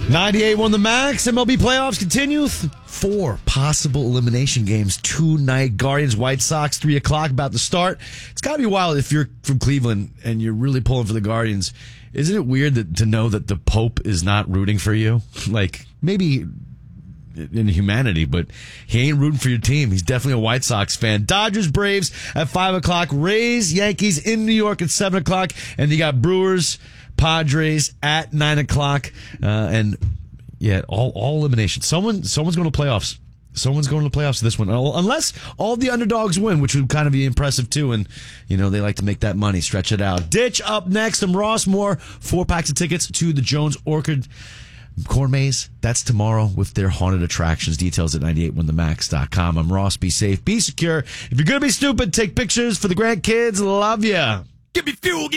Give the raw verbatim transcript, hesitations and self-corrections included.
ninety-eight won the max. M L B playoffs continue. Four possible elimination games tonight. Guardians, White Sox, three o'clock, about to start. It's got to be wild if you're from Cleveland and you're really pulling for the Guardians. Isn't it weird that, to know that the Pope is not rooting for you? Like, maybe in humanity, but he ain't rooting for your team. He's definitely a White Sox fan. Dodgers, Braves at five o'clock. Rays, Yankees in New York at seven o'clock. And you got Brewers, Padres at nine o'clock. Uh, and yeah, all, all elimination. Someone, someone's going to playoffs. Someone's going to the playoffs this one. Unless all the underdogs win, which would kind of be impressive too. And, you know, they like to make that money, stretch it out. Ditch up next. I'm Ross Moore. Four packs of tickets to the Jones Orchard Corn Maze. That's tomorrow with their haunted attractions. Details at ninety-eight win the max dot com. I'm Ross. Be safe. Be secure. If you're going to be stupid, take pictures for the grandkids. Love ya. Give me fuel.